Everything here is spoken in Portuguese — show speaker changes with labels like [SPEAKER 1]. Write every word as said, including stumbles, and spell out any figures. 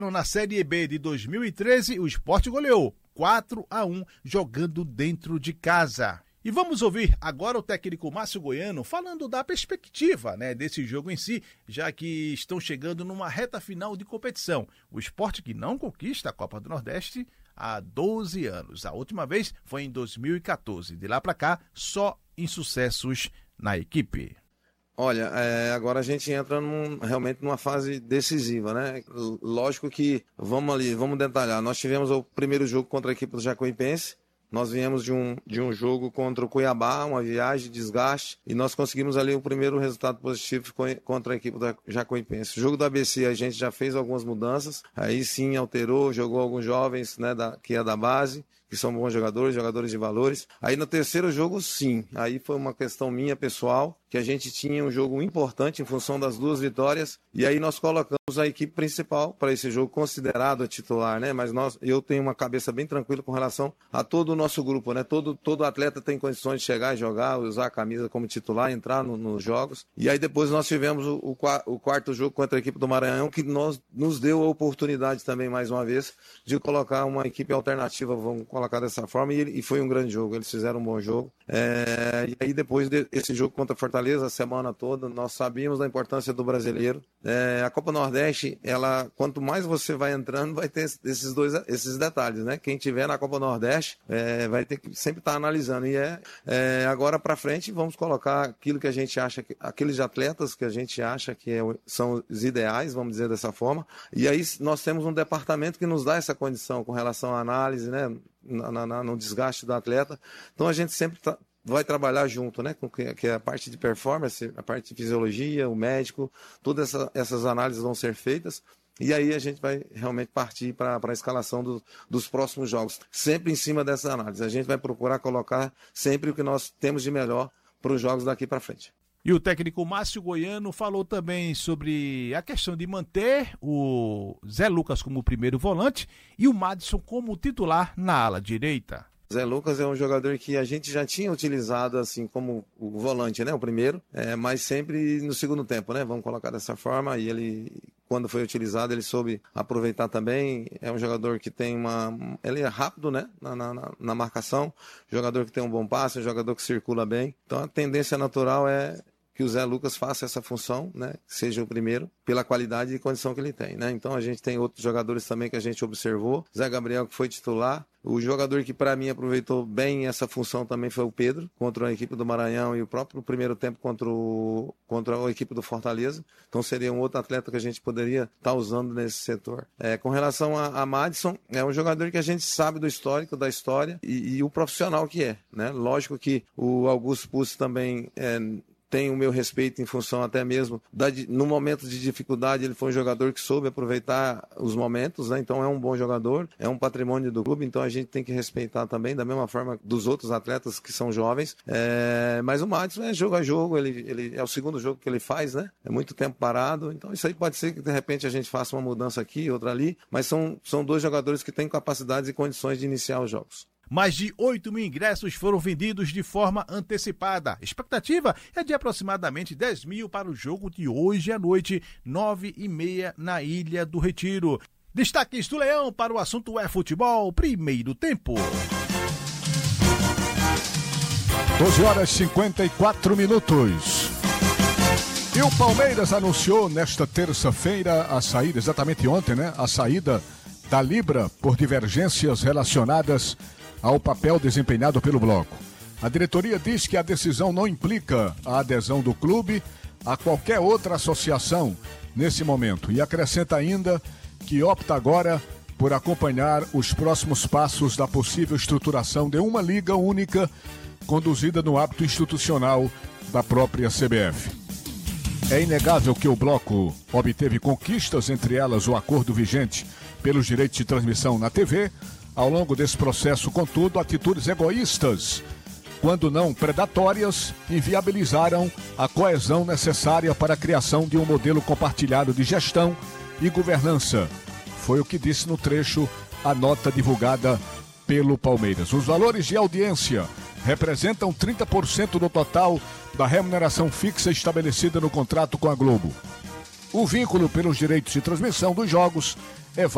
[SPEAKER 1] Na Série B de dois mil e treze, o Sport goleou quatro a um jogando dentro de casa. E vamos ouvir agora o técnico Márcio Goiano falando da perspectiva, né, desse jogo em si, já que estão chegando numa reta final de competição. O Sport que não conquista a Copa do Nordeste há doze anos. A última vez foi em dois mil e quatorze. De lá para cá, só insucessos na equipe.
[SPEAKER 2] Olha, é, agora a gente entra num, realmente numa fase decisiva, né? Lógico que, vamos ali, vamos detalhar. Nós tivemos o primeiro jogo contra a equipe do Jacuipense. Nós viemos de um, de um jogo contra o Cuiabá, uma viagem, desgaste, e nós conseguimos ali o primeiro resultado positivo contra a equipe da Jacuipense. O jogo do A B C a gente já fez algumas mudanças, aí sim alterou, jogou alguns jovens, né, da, que é da base, que são bons jogadores, jogadores de valores. Aí no terceiro jogo, sim, aí foi uma questão minha pessoal, que a gente tinha um jogo importante em função das duas vitórias, e aí nós colocamos a equipe principal para esse jogo, considerado a titular, né? Mas nós, eu tenho uma cabeça bem tranquila com relação a todo o nosso grupo, né? Todo, todo atleta tem condições de chegar e jogar, usar a camisa como titular, entrar no, nos jogos. E aí depois nós tivemos o, o, o quarto jogo contra a equipe do Maranhão, que nós, nos deu a oportunidade também, mais uma vez, de colocar uma equipe alternativa, vamos colocar dessa forma, e, e foi um grande jogo, eles fizeram um bom jogo. É, e aí depois desse jogo contra a Fortaleza, a semana toda, nós sabíamos da importância do brasileiro. É, a Copa Nordeste, ela, quanto mais você vai entrando, vai ter esses dois esses detalhes, né? Quem tiver na Copa Nordeste é, vai ter que sempre estar analisando. E é, é agora para frente, vamos colocar aquilo que a gente acha, que, aqueles atletas que a gente acha que é, são os ideais, vamos dizer dessa forma. E aí nós temos um departamento que nos dá essa condição com relação à análise, né? Na, na, no desgaste do atleta. Então a gente sempre tá, vai trabalhar junto, né? Com que, que a parte de performance, a parte de fisiologia, o médico, todas essa, essas análises vão ser feitas. E aí a gente vai realmente partir para a escalação do, dos próximos jogos. Sempre em cima dessa análise. A gente vai procurar colocar sempre o que nós temos de melhor para os jogos daqui para frente.
[SPEAKER 1] E o técnico Márcio Goiano falou também sobre a questão de manter o Zé Lucas como primeiro volante e o Madison como titular na ala direita.
[SPEAKER 2] Zé Lucas é um jogador que a gente já tinha utilizado assim como o volante, né, o primeiro, é, mas sempre no segundo tempo, né, vamos colocar dessa forma, e ele, quando foi utilizado, ele soube aproveitar também. É um jogador que tem uma, ele é rápido, né, na, na, na marcação, jogador que tem um bom passe, um jogador que circula bem, então a tendência natural é que o Zé Lucas faça essa função, né, seja o primeiro, pela qualidade e condição que ele tem, né? Então a gente tem outros jogadores também que a gente observou, Zé Gabriel, que foi titular, o jogador que para mim aproveitou bem essa função também foi o Pedro, contra a equipe do Maranhão, e o próprio primeiro tempo contra, o, contra a equipe do Fortaleza, então seria um outro atleta que a gente poderia estar tá usando nesse setor. É, com relação a, a Madison, é um jogador que a gente sabe do histórico, da história, e, e o profissional que é, né? Lógico que o Augusto Pucci também é, tem o meu respeito em função até mesmo, da, no momento de dificuldade, ele foi um jogador que soube aproveitar os momentos, né? Então é um bom jogador, é um patrimônio do clube, então a gente tem que respeitar também, da mesma forma dos outros atletas que são jovens, é, mas o Madison é jogo a jogo, ele, ele é o segundo jogo que ele faz, né? É muito tempo parado, então isso aí pode ser que de repente a gente faça uma mudança aqui, outra ali, mas são, são dois jogadores que têm capacidades e condições de iniciar os jogos.
[SPEAKER 1] Mais de oito mil ingressos foram vendidos de forma antecipada. A expectativa é de aproximadamente dez mil para o jogo de hoje à noite, nove e meia, na Ilha do Retiro. Destaques do Leão para o assunto é futebol, primeiro tempo.
[SPEAKER 3] doze horas e cinquenta e quatro minutos. E o Palmeiras anunciou nesta terça-feira a saída, exatamente ontem, né? A saída da Libra por divergências relacionadas ao papel desempenhado pelo bloco. A diretoria diz que a decisão não implica a adesão do clube a qualquer outra associação nesse momento e acrescenta ainda que opta agora por acompanhar os próximos passos da possível estruturação de uma liga única conduzida no âmbito institucional da própria C B F. É inegável que o bloco obteve conquistas, entre elas o acordo vigente pelos direitos de transmissão na T V. Ao longo desse processo, contudo, atitudes egoístas, quando não predatórias, inviabilizaram a coesão necessária para a criação de um modelo compartilhado de gestão e governança. Foi o que disse no trecho a nota divulgada pelo Palmeiras. Os valores de audiência representam trinta por cento do total da remuneração fixa estabelecida no contrato com a Globo. O vínculo pelos direitos de transmissão dos jogos é